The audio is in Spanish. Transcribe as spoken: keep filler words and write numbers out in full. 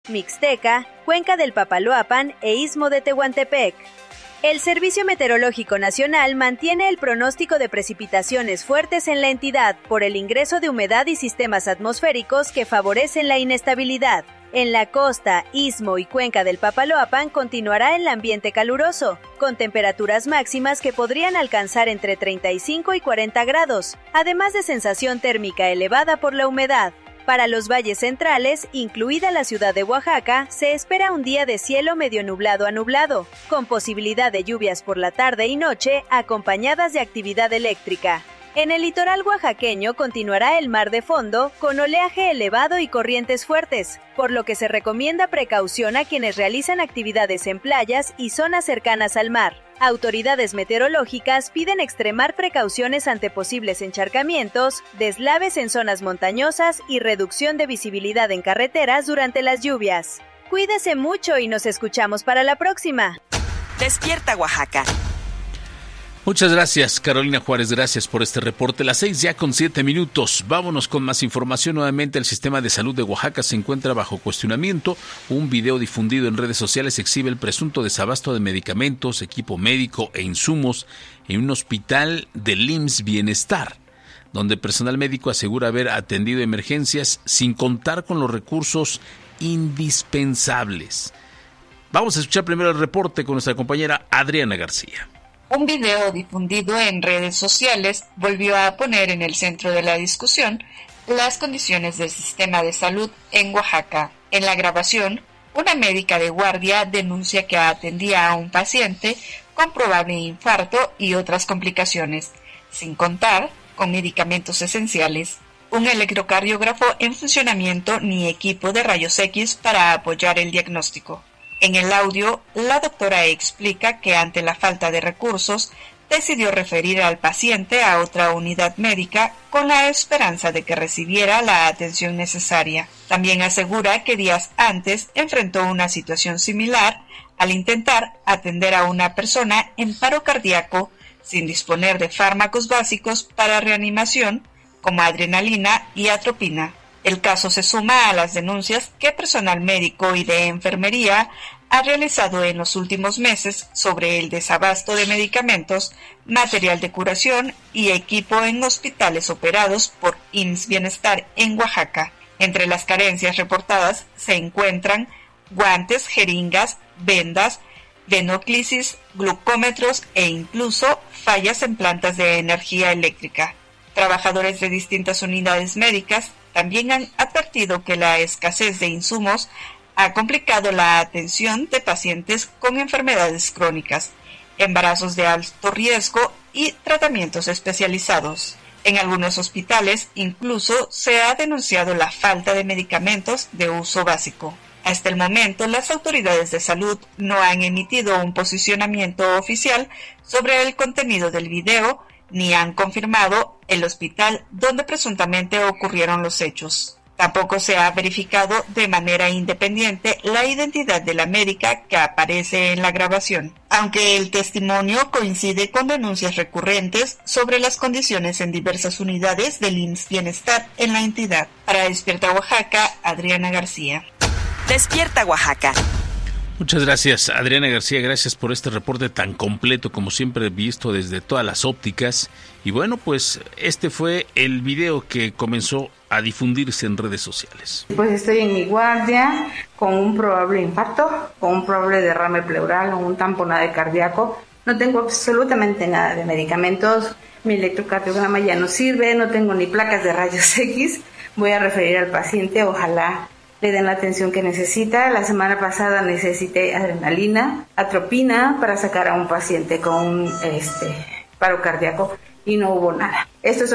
Mixteca, Cuenca del Papaloapan e Istmo de Tehuantepec. El Servicio Meteorológico Nacional mantiene el pronóstico de precipitaciones fuertes en la entidad por el ingreso de humedad y sistemas atmosféricos que favorecen la inestabilidad. En la costa, Istmo y Cuenca del Papaloapan continuará el ambiente caluroso, con temperaturas máximas que podrían alcanzar entre treinta y cinco y cuarenta grados, además de sensación térmica elevada por la humedad. Para los valles centrales, incluida la ciudad de Oaxaca, se espera un día de cielo medio nublado a nublado, con posibilidad de lluvias por la tarde y noche, acompañadas de actividad eléctrica. En el litoral oaxaqueño continuará el mar de fondo, con oleaje elevado y corrientes fuertes, por lo que se recomienda precaución a quienes realizan actividades en playas y zonas cercanas al mar. Autoridades meteorológicas piden extremar precauciones ante posibles encharcamientos, deslaves en zonas montañosas y reducción de visibilidad en carreteras durante las lluvias. Cuídese mucho y nos escuchamos para la próxima. Despierta Oaxaca. Muchas gracias, Carolina Juárez, gracias por este reporte. Las seis ya con siete minutos. Vámonos con más información. Nuevamente, el sistema de salud de Oaxaca se encuentra bajo cuestionamiento. Un video difundido en redes sociales exhibe el presunto desabasto de medicamentos, equipo médico e insumos en un hospital del I M S S Bienestar, donde personal médico asegura haber atendido emergencias sin contar con los recursos indispensables. Vamos a escuchar primero el reporte con nuestra compañera Adriana García. Un video difundido en redes sociales volvió a poner en el centro de la discusión las condiciones del sistema de salud en Oaxaca. En la grabación, una médica de guardia denuncia que atendía a un paciente con probable infarto y otras complicaciones, sin contar con medicamentos esenciales, un electrocardiógrafo en funcionamiento ni equipo de rayos X para apoyar el diagnóstico. En el audio, la doctora explica que ante la falta de recursos, decidió referir al paciente a otra unidad médica con la esperanza de que recibiera la atención necesaria. También asegura que días antes enfrentó una situación similar al intentar atender a una persona en paro cardíaco sin disponer de fármacos básicos para reanimación como adrenalina y atropina. El caso se suma a las denuncias que personal médico y de enfermería ha realizado en los últimos meses sobre el desabasto de medicamentos, material de curación y equipo en hospitales operados por I M S S Bienestar en Oaxaca. Entre las carencias reportadas se encuentran guantes, jeringas, vendas, venoclisis, glucómetros e incluso fallas en plantas de energía eléctrica. Trabajadores de distintas unidades médicas también han advertido que la escasez de insumos ha complicado la atención de pacientes con enfermedades crónicas, embarazos de alto riesgo y tratamientos especializados. En algunos hospitales incluso se ha denunciado la falta de medicamentos de uso básico. Hasta el momento, las autoridades de salud no han emitido un posicionamiento oficial sobre el contenido del video, ni han confirmado el hospital donde presuntamente ocurrieron los hechos. Tampoco se ha verificado de manera independiente la identidad de la médica que aparece en la grabación, aunque el testimonio coincide con denuncias recurrentes sobre las condiciones en diversas unidades del I M S S Bienestar en la entidad. Para Despierta Oaxaca, Adriana García. Despierta Oaxaca. Muchas gracias, Adriana García, gracias por este reporte tan completo como siempre visto desde todas las ópticas. Y bueno, pues este fue el video que comenzó a difundirse en redes sociales. Pues estoy en mi guardia con un probable infarto, con un probable derrame pleural o un tamponade cardíaco. No tengo absolutamente nada de medicamentos, mi electrocardiograma ya no sirve, no tengo ni placas de rayos X. Voy a referir al paciente, ojalá le den la atención que necesita. La semana pasada necesité adrenalina, atropina para sacar a un paciente con este paro cardíaco y no hubo nada. Estos son